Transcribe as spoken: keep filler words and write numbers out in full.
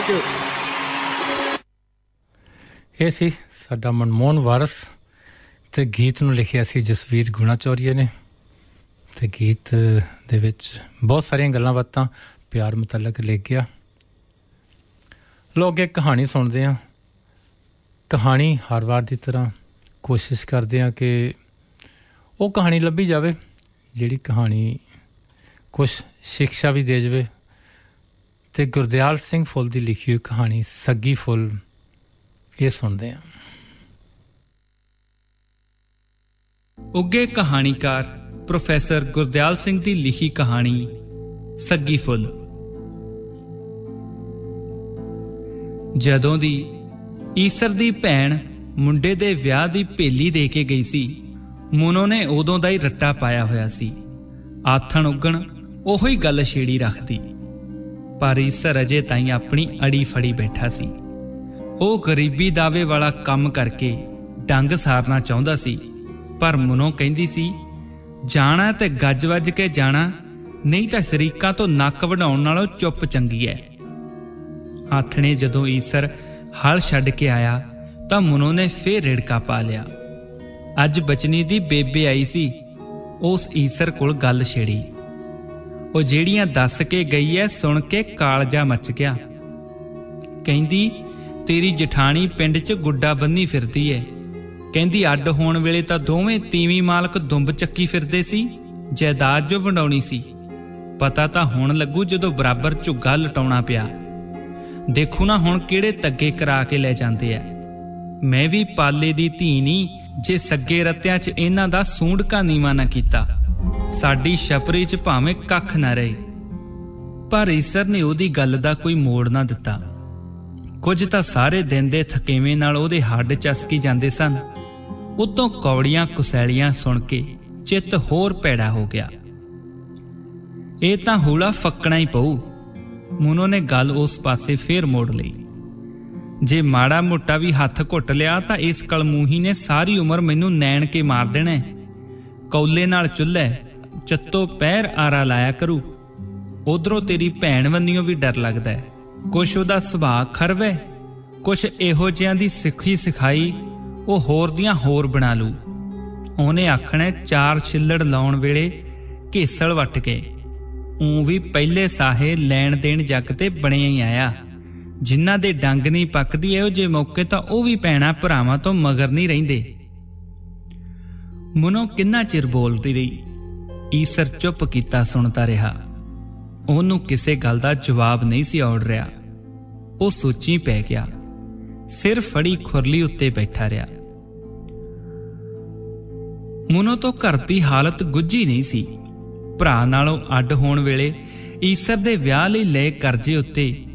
Thank you. ਇਹ ਸੀ ਸਾਡਾ ਮਨਮੋਹਨ ਵਾਰਸ ਤੇ ਗੀਤ ਨੂੰ ਲਿਖਿਆ ਸੀ ਜਸਵੀਰ ਗੁਣਾਚੌਰੀਆ ਨੇ ਤੇ ਗੀਤ ਦੇ ਵਿੱਚ ਬਹੁਤ ਸਾਰੀਆਂ ਗੱਲਾਂ ਬਾਤਾਂ ਪਿਆਰ ਮੁਤਲਕ ਲਿਖ ਗਿਆ। ਲੋਕ ਇੱਕ ਕਹਾਣੀ ਸੁਣਦੇ ਆ, ਕਹਾਣੀ ਹਰ ਵਾਰ ਦੀ ਤਰ੍ਹਾਂ ਕੋਸ਼ਿਸ਼ ਕਰਦੇ ਆ ਕਿ ਉਹ ਕਹਾਣੀ ਲੱਭੀ ਜਾਵੇ ਜਿਹੜੀ ਕਹਾਣੀ ਕੁਛ ਸਿੱਖਿਆ ਵੀ ਦੇ ਜਾਵੇ ਤੇ ਗੁਰਦਿਆਲ ਸਿੰਘ ਫੁੱਲ ਦੀ ਲਿਖੀ ਹੋਈ ਕਹਾਣੀ ਸੱਗੀ ਫੁੱਲ ਇਹ ਸੁਣਦੇ ਹਾਂ। ਉੱਘੇ ਕਹਾਣੀਕਾਰ ਪ੍ਰੋਫੈਸਰ ਗੁਰਦਿਆਲ ਸਿੰਘ ਦੀ ਲਿਖੀ ਕਹਾਣੀ ਸੱਗੀ ਫੁੱਲ। ਜਦੋਂ ਦੀ ਈਸਰ ਦੀ ਭੈਣ ਮੁੰਡੇ ਦੇ ਵਿਆਹ ਦੀ ਭੇਲੀ ਦੇ ਕੇ ਗਈ ਸੀ, ਮੋਨੋ ਨੇ ਉਦੋਂ ਦਾ ਹੀ ਰੱਟਾ ਪਾਇਆ ਹੋਇਆ ਸੀ। ਆਥਣ ਉੱਗਣ ਉਹੀ ਗੱਲ ਛੇੜੀ ਰੱਖਦੀ, ਪਰ ਈਸਰ ਅਜੇ ਤਾਈਂ ਆਪਣੀ ਅੜੀ ਫੜੀ ਬੈਠਾ ਸੀ। ਉਹ ਗਰੀਬੀ ਦਾਵੇ ਵਾਲਾ ਕੰਮ ਕਰਕੇ ਡੰਗ ਸਾਰਨਾ ਚਾਹੁੰਦਾ ਸੀ, ਪਰ ਮਨੋਂ ਕਹਿੰਦੀ ਸੀ ਜਾਣਾ ਤੇ ਗੱਜ ਵੱਜ ਕੇ ਜਾਣਾ, ਨਹੀਂ ਤਾਂ ਸ਼ਰੀਕਾਂ ਤੋਂ ਨੱਕ ਵਢਾਉਣ ਨਾਲੋਂ ਚੁੱਪ ਚੰਗੀ ਹੈ। ਆਥਣੇ ਜਦੋਂ ਈਸਰ ਹਲ ਛੱਡ ਕੇ ਆਇਆ ਤਾਂ ਮਨੋਂ ਨੇ ਫੇਰ ਰਿੜਕਾ ਪਾ ਲਿਆ। ਅੱਜ ਬਚਨੀ ਦੀ ਬੇਬੇ ਆਈ ਸੀ, ਉਸ ਈਸਰ ਕੋਲ ਗੱਲ ਛੇੜੀ। ਉਹ ਜਿਹੜੀਆਂ ਦੱਸ ਕੇ ਗਈ ਐ ਸੁਣ ਕੇ ਕਾਲਜਾ ਮੱਚ ਗਿਆ। ਕਹਿੰਦੀ ਤੇਰੀ ਜਠਾਣੀ ਪਿੰਡ 'ਚ ਗੁੱਡਾ ਬੰਨੀ ਫਿਰਦੀ ਐ। ਕਹਿੰਦੀ ਅੱਡ ਹੋਣ ਵੇਲੇ ਤਾਂ ਦੋਵੇਂ ਤੀਵੀਂ ਮਾਲਕ ਦੁੰਬ ਚੱਕੀ ਫਿਰਦੇ ਸੀ, ਜਾਇਦਾਦ ਜੋ ਵੰਡਾਉਣੀ ਸੀ। ਪਤਾ ਤਾਂ ਹੁਣ ਲੱਗੂ ਜਦੋਂ ਬਰਾਬਰ ਝੁੱਗਾ ਲਟਾਉਣਾ ਪਿਆ। ਦੇਖੂ ਨਾ ਹੁਣ ਕਿਹੜੇ ਤੱਗੇ ਕਰਾ ਕੇ ਲੈ ਜਾਂਦੇ ਐ। ਮੈਂ ਵੀ ਪਾਲੇ ਦੀ ਧੀ ਨਹੀਂ ਜੇ ਸੱਗੇ ਰੱਤਿਆਂ 'ਚ ਇਹਨਾਂ ਦਾ ਸੂੰਡਕਾ ਨੀਵਾਂ ਨਾ ਕੀਤਾ। ਸਾਡੀ ਛਪਰੀ 'ਚ ਭਾਵੇਂ ਕੱਖ ਨਾ ਰਹੇ। ਪਰ ਈਸਰ ਨੇ ਉਹਦੀ ਗੱਲ ਦਾ ਕੋਈ ਮੋੜ ਨਾ ਦਿੱਤਾ। ਕੁਝ ਤਾਂ ਸਾਰੇ ਦਿਨ ਦੇ ਥਕੇਵੇਂ ਨਾਲ ਉਹਦੇ ਹੱਡ ਚਸਕੀ ਜਾਂਦੇ ਸਨ। ਉਤੋਂ ਕੌੜੀਆਂ ਕੁਸੈਲੀਆਂ ਸੁਣ ਕੇ ਚਿੱਤ ਹੋਰ ਭੈੜਾ ਹੋ ਗਿਆ। ਇਹ ਤਾਂ ਹੂਲਾ ਫੱਕਣਾ ਹੀ ਪਊ। ਮੋਨੋ ਨੇ ਗੱਲ ਉਸ ਪਾਸੇ ਫੇਰ ਮੋੜ ਲਈ। ਜੇ ਮਾੜਾ ਮੋਟਾ ਵੀ ਹੱਥ ਘੁੱਟ ਲਿਆ ਤਾਂ ਇਸ ਕਲਮੂਹੀ ਨੇ ਸਾਰੀ ਉਮਰ ਮੈਨੂੰ ਨੈਣ ਕੇ ਮਾਰ ਦੇਣਾ। ਕੌਲੇ ਨਾਲ ਚੁੱਲ੍ਹੇ ਚੱਤੋ ਪੈਰ ਆਰਾ ਲਾਇਆ ਕਰੂ। ਉਧਰੋਂ ਤੇਰੀ ਭੈਣ ਵੰਨੀਓ ਵੀ ਡਰ ਲੱਗਦਾ ਹੈ। ਕੁਛ ਉਹਦਾ ਸੁਭਾਅ ਖਰਵੇ, ਕੁਛ ਇਹੋ ਜਿਹਿਆਂ ਦੀ ਸਿੱਖੀ ਸਿਖਾਈ ਉਹ ਹੋਰ ਦੀਆਂ ਹੋਰ ਬਣਾ ਲੂ। ਉਹਨੇ ਆਖਣਾ ਚਾਰ ਛਿੱਲੜ ਲਾਉਣ ਵੇਲੇ ਘੇਸਲ ਵੱਟ ਕੇ। ਊਂ ਵੀ ਪਹਿਲੇ ਸਾਹੇ ਲੈਣ ਦੇਣ ਜੱਗ ਤੇ ਬਣਿਆ ਹੀ ਆਇਆ। ਜਿਨ੍ਹਾਂ ਦੇ ਡੰਗ ਨਹੀਂ ਪੱਕਦੀ ਇਹੋ ਜਿਹੇ ਮੌਕੇ ਤਾਂ ਉਹ ਵੀ ਭੈਣਾਂ ਭਰਾਵਾਂ ਤੋਂ ਮਗਰ ਨਹੀਂ ਰਹਿੰਦੇ। ਮਨੋਂ ਕਿੰਨਾ ਚਿਰ ਬੋਲਦੀ ਰਹੀ। ਈਸਰ ਚੁੱਪ ਕੀਤਾ ਸੁਣਦਾ ਰਿਹਾ। ਉਹਨੂੰ ਕਿਸੇ ਗੱਲ ਦਾ ਜਵਾਬ ਨਹੀਂ ਸੀ ਔੜ ਰਿਹਾ। ਉਹ ਸੋਚੀ ਪੈ ਗਿਆ, ਸਿਰ ਫੜੀ ਖੁਰਲੀ ਉੱਤੇ ਬੈਠਾ ਰਿਹਾ। ਮਨੋਂ ਤੋਂ ਘਰ ਦੀ ਹਾਲਤ ਗੁੱਝੀ ਨਹੀਂ ਸੀ। ਭਰਾ ਨਾਲੋਂ ਅੱਡ ਹੋਣ ਵੇਲੇ ਈਸਰ ਦੇ ਵਿਆਹ ਲਈ ਲਏ ਕਰਜ਼ੇ ਉੱਤੇ